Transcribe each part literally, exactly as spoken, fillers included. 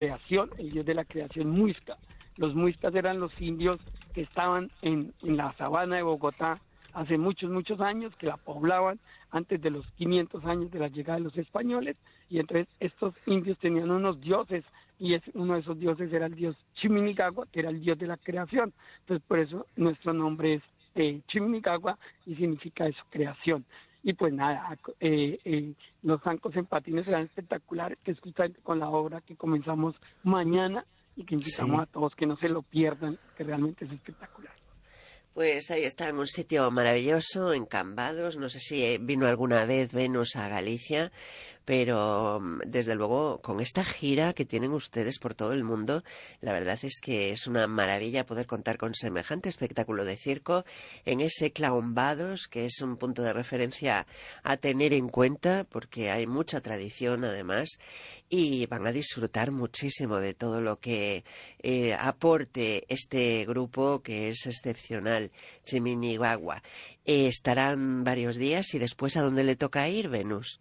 creación, el dios de la creación muisca. Los muiscas eran los indios que estaban en, en la sabana de Bogotá hace muchos, muchos años, que la poblaban antes de los quinientos años de la llegada de los españoles, y entonces estos indios tenían unos dioses, y es, uno de esos dioses era el dios Chiminigagua, que era el dios de la creación. Entonces por eso nuestro nombre es eh, Chiminigagua, y significa eso, creación. Y pues nada, eh, eh, los zancos en patines serán espectaculares, que es justamente con la obra que comenzamos mañana, y que invitamos Sí. a todos que no se lo pierdan, que realmente es espectacular. Pues ahí está, en un sitio maravilloso, en Cambados. No sé si vino alguna vez Venus a Galicia, pero desde luego con esta gira que tienen ustedes por todo el mundo, la verdad es que es una maravilla poder contar con semejante espectáculo de circo en ese Claumbados, que es un punto de referencia a tener en cuenta, porque hay mucha tradición además, y van a disfrutar muchísimo de todo lo que eh, aporte este grupo, que es excepcional, Chiminigagua. Eh, estarán varios días, y después, ¿a dónde le toca ir, Venus?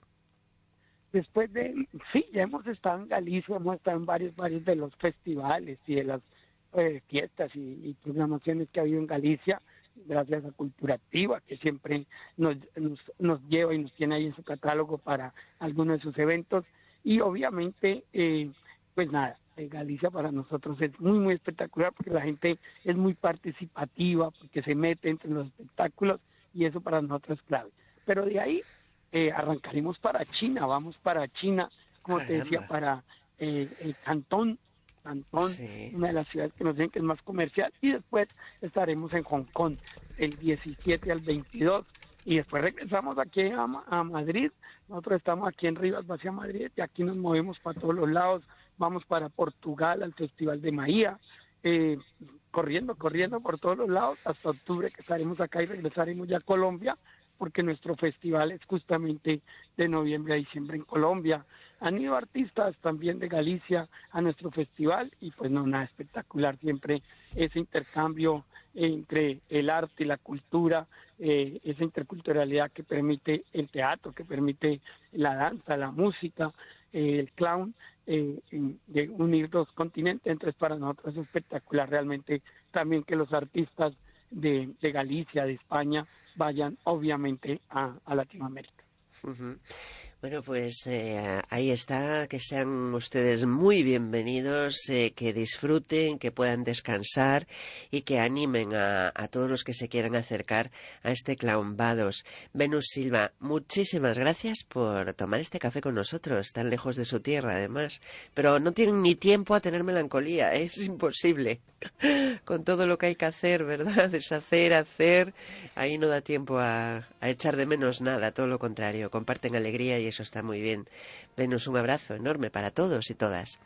Después de, sí, ya hemos estado en Galicia, hemos estado en varios, varios de los festivales y de las eh, fiestas y, y programaciones que ha habido en Galicia, gracias a Cultura Activa, que siempre nos, nos, nos lleva y nos tiene ahí en su catálogo para algunos de sus eventos. Y obviamente, eh, pues nada, eh, Galicia para nosotros es muy, muy espectacular, porque la gente es muy participativa, porque se mete entre los espectáculos, y eso para nosotros es clave. Pero de ahí Eh, arrancaremos para China, vamos para China, como te decía, Caramba. para eh, el Cantón, Cantón, Sí. una de las ciudades que nos dicen que es más comercial, y después estaremos en Hong Kong, el diecisiete al veintidós, y después regresamos aquí a, a Madrid. Nosotros estamos aquí en Rivas, hacia Madrid, y aquí nos movemos para todos los lados. Vamos para Portugal, al Festival de Maía, eh, corriendo, corriendo por todos los lados, hasta octubre, que estaremos acá, y regresaremos ya a Colombia, porque nuestro festival es justamente de noviembre a diciembre en Colombia. Han ido artistas también de Galicia a nuestro festival, y pues no, nada, espectacular siempre ese intercambio entre el arte y la cultura, eh, esa interculturalidad que permite el teatro, que permite la danza, la música, eh, el clown, eh, de unir dos continentes. Entonces para nosotros es espectacular realmente también que los artistas de, de Galicia, de España, vayan obviamente a, a Latinoamérica. Uh-huh. Bueno, pues eh, ahí está, que sean ustedes muy bienvenidos, eh, que disfruten, que puedan descansar, y que animen a, a todos los que se quieran acercar a este Claumbados. Venus Silva, muchísimas gracias por tomar este café con nosotros, tan lejos de su tierra además, pero no tienen ni tiempo a tener melancolía, ¿eh? Es imposible, con todo lo que hay que hacer, ¿verdad? Deshacer, hacer, ahí no da tiempo a, a echar de menos nada, todo lo contrario, comparten alegría, y eso está muy bien. Venus, un abrazo enorme para todos y todas.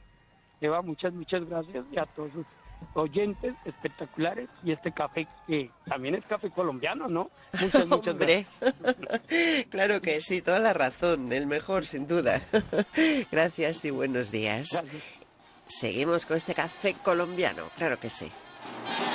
Eva, muchas, muchas gracias, y a todos sus oyentes espectaculares, y este café que también es café colombiano, ¿no? Muchas, muchas Hombre, gracias. claro que sí, toda la razón, el mejor sin duda. Gracias y buenos días. Gracias. Seguimos con este café colombiano, claro que sí.